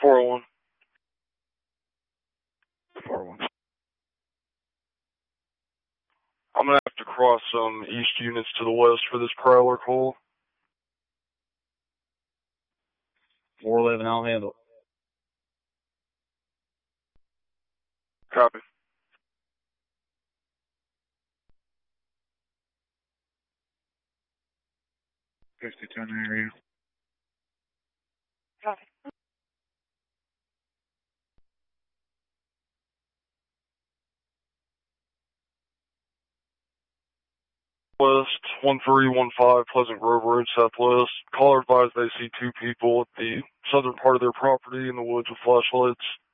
401. 401. I'm gonna have to cross some east units to the west for this Prowler call. 411, I'll handle. Copy. 52 in the area. Copy. West, 1315 Pleasant Grove Road, southwest. Caller advised they see two people at the southern part of their property in the woods with flashlights.